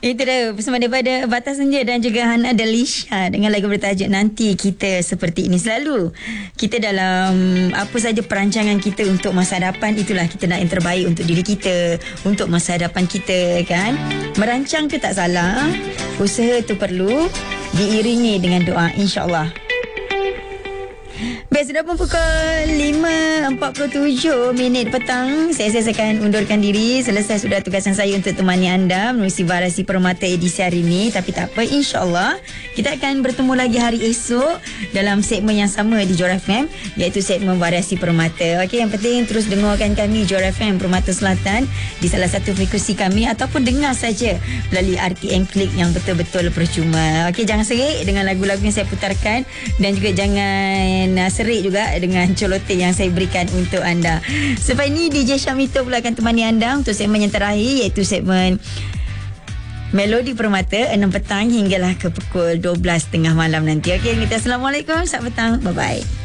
Itu dah bersama daripada Batas Senja dan juga Hana Delisha dengan lagu bertajuk Nanti Kita Seperti Ini. Selalu kita dalam apa saja perancangan kita untuk masa hadapan, itulah kita nak yang terbaik untuk diri kita, untuk masa hadapan kita kan. Merancang tu tak salah, usaha tu perlu diiringi dengan doa, insya-Allah. Baik, sudah pun pukul 5.47 petang. Saya akan undurkan diri. Selesai sudah tugasan saya untuk temani anda menerusi Variasi Permata edisi hari ini. Tapi tak apa, insya-Allah kita akan bertemu lagi hari esok dalam segmen yang sama di Johor FM, iaitu segmen Variasi Permata. Okey, yang penting terus dengarkan kami Johor FM Permata Selatan di salah satu frekuensi kami, ataupun dengar saja melalui RTM Klik yang betul-betul percuma. Okey, jangan serik dengan lagu-lagu yang saya putarkan, dan juga jangan serik juga dengan colote yang saya berikan untuk anda. Selepas ini DJ Syamito pula akan temani anda untuk segmen yang terakhir, iaitu segmen Melodi Permata 6 petang hinggalah ke pukul 12.30 malam nanti. Okey, kita assalamualaikum, selamat petang, bye bye.